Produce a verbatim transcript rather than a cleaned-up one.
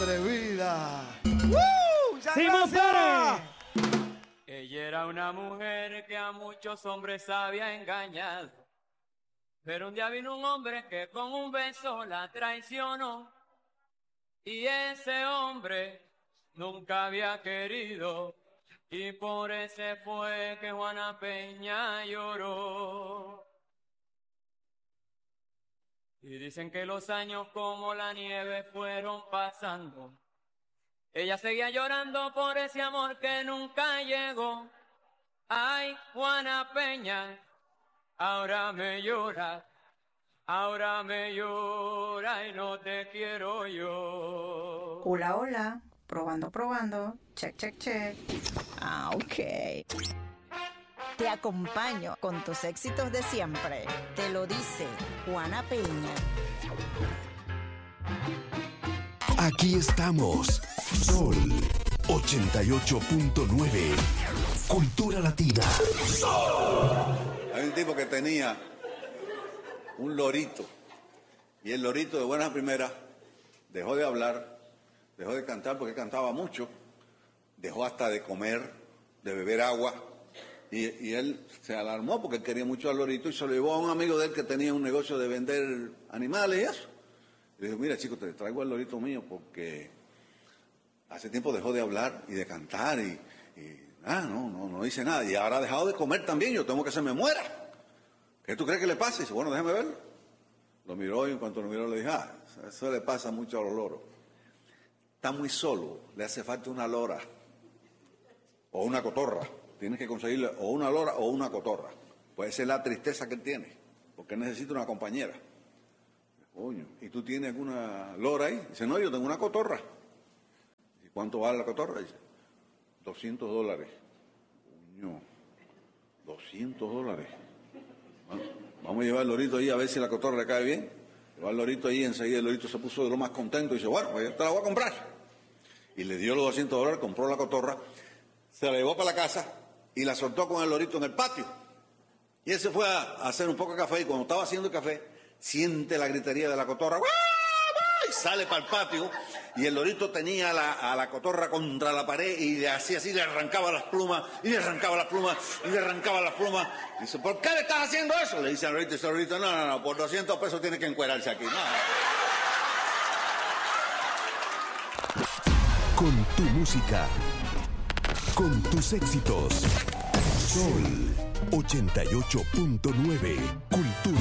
Atrevida. ¡Uh! ¡Simón Pérez! Ella era una mujer que a muchos hombres había engañado. Pero un día vino un hombre que con un beso la traicionó. Y ese hombre nunca había querido. Y por ese fue que Juana Peña lloró. Y dicen que los años como la nieve fueron pasando. Ella seguía llorando por ese amor que nunca llegó. Ay, Juana Peña, ahora me llora, ahora me llora y no te quiero yo. Hola, hola, probando, probando, check, check, check. Ah, ok. Te acompaño con tus éxitos de siempre. Te lo dice Juana Peña. Aquí estamos. Sol ochenta y ocho punto nueve. Cultura Latina. Sol. Hay un tipo que tenía un lorito. Y el lorito de buenas primeras dejó de hablar, dejó de cantar porque cantaba mucho, dejó hasta de comer, de beber agua. Y, y él se alarmó porque él quería mucho al lorito y se lo llevó a un amigo de él que tenía un negocio de vender animales y eso. Y le dijo, mira chico, te traigo al lorito mío porque hace tiempo dejó de hablar y de cantar y, y ah, no, no, no dice nada. Y ahora ha dejado de comer también, yo tengo que se me muera. ¿Qué tú crees que le pasa? Y dice, bueno, déjame verlo. Lo miró y en cuanto lo miró le dije, ah, eso le pasa mucho a los loros. Está muy solo, le hace falta una lora o una cotorra. Tienes que conseguirle o una lora o una cotorra. Pues esa es la tristeza que él tiene, porque él necesita una compañera. Coño, ¿y tú tienes alguna lora ahí? Dice, no, yo tengo una cotorra. ¿Y cuánto vale la cotorra? Dice, doscientos dólares. Coño, doscientos dólares. Bueno, vamos a llevar el lorito ahí a ver si la cotorra le cae bien. Lleva el lorito ahí, enseguida el lorito se puso de lo más contento y dice, bueno, pues yo te la voy a comprar. Y le dio los doscientos dólares, compró la cotorra, se la llevó para la casa y la soltó con el lorito en el patio. Y él se fue a hacer un poco de café y cuando estaba haciendo el café, siente la gritería de la cotorra, ¡guau, guau! Y sale para el patio y el lorito tenía a la, a la cotorra contra la pared y le hacía así, le arrancaba las plumas y le arrancaba las plumas y le arrancaba las plumas. Dice, ¿por qué le estás haciendo eso? Le dice al lorito y dice al lorito, no, no, no, por doscientos pesos tiene que encuerarse aquí. No. Con tu música, con tus éxitos. Sol ochenta y ocho punto nueve. Cultura